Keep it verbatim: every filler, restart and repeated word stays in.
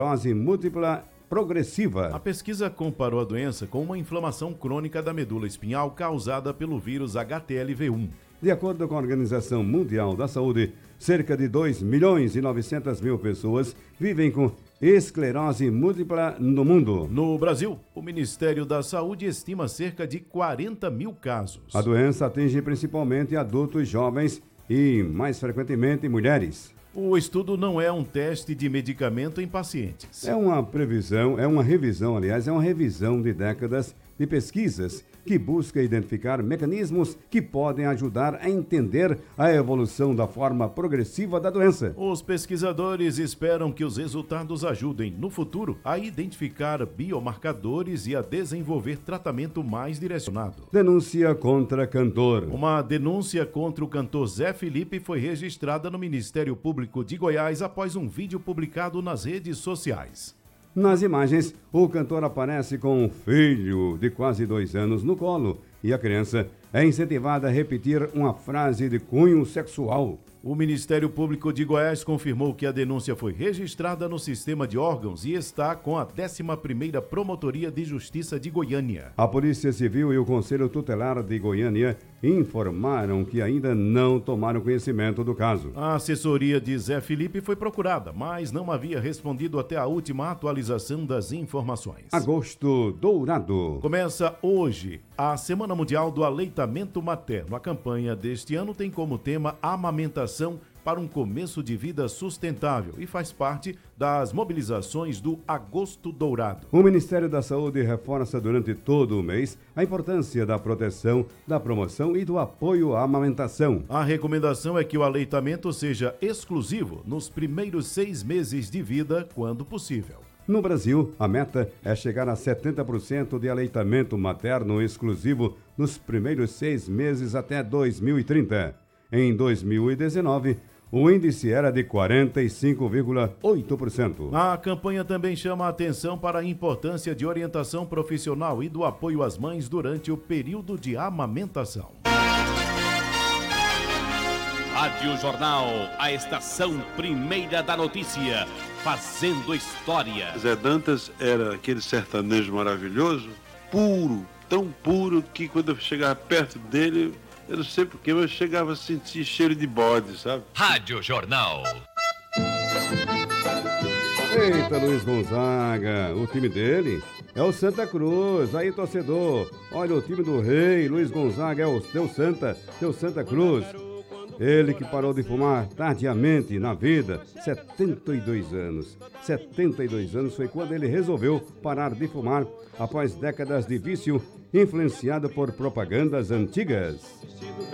esclerose múltipla progressiva. A pesquisa comparou a doença com uma inflamação crônica da medula espinhal causada pelo vírus H T L V um. De acordo com a Organização Mundial da Saúde, cerca de dois milhões e novecentas mil pessoas vivem com esclerose múltipla no mundo. No Brasil, o Ministério da Saúde estima cerca de quarenta mil casos. A doença atinge principalmente adultos jovens e, mais frequentemente, mulheres. O estudo não é um teste de medicamento em pacientes. É uma previsão, é uma revisão, aliás, é uma revisão de décadas de pesquisas que busca identificar mecanismos que podem ajudar a entender a evolução da forma progressiva da doença. Os pesquisadores esperam que os resultados ajudem, no futuro, a identificar biomarcadores e a desenvolver tratamento mais direcionado. Denúncia contra cantor. Uma denúncia contra o cantor Zé Felipe foi registrada no Ministério Público de Goiás após um vídeo publicado nas redes sociais. Nas imagens, o cantor aparece com um filho de quase dois anos no colo e a criança é incentivada a repetir uma frase de cunho sexual. O Ministério Público de Goiás confirmou que a denúncia foi registrada no sistema de órgãos e está com a décima primeira Promotoria de Justiça de Goiânia. A Polícia Civil e o Conselho Tutelar de Goiânia informaram que ainda não tomaram conhecimento do caso. A assessoria de Zé Felipe foi procurada, mas não havia respondido até a última atualização das informações. Agosto Dourado. Começa hoje a Semana Mundial do Aleitamento Materno. A campanha deste ano tem como tema amamentação para um começo de vida sustentável e faz parte das mobilizações do Agosto Dourado. O Ministério da Saúde reforça durante todo o mês a importância da proteção, da promoção e do apoio à amamentação. A recomendação é que o aleitamento seja exclusivo nos primeiros seis meses de vida, quando possível. No Brasil, a meta é chegar a setenta por cento de aleitamento materno exclusivo nos primeiros seis meses até dois mil e trinta. Em dois mil e dezenove, o índice era de quarenta e cinco vírgula oito por cento. A campanha também chama a atenção para a importância de orientação profissional e do apoio às mães durante o período de amamentação. Rádio Jornal, a estação primeira da notícia, fazendo história. Zé Dantas era aquele sertanejo maravilhoso, puro, tão puro que quando eu chegava perto dele, eu não sei porquê, mas eu chegava a sentir cheiro de bode, sabe? Rádio Jornal. Eita, Luiz Gonzaga, o time dele é o Santa Cruz. Aí, torcedor, olha o time do rei, Luiz Gonzaga é o teu Santa, teu Santa Cruz. Ele que parou de fumar tardiamente na vida, setenta e dois anos. setenta e dois anos foi quando ele resolveu parar de fumar após décadas de vício influenciado por propagandas antigas.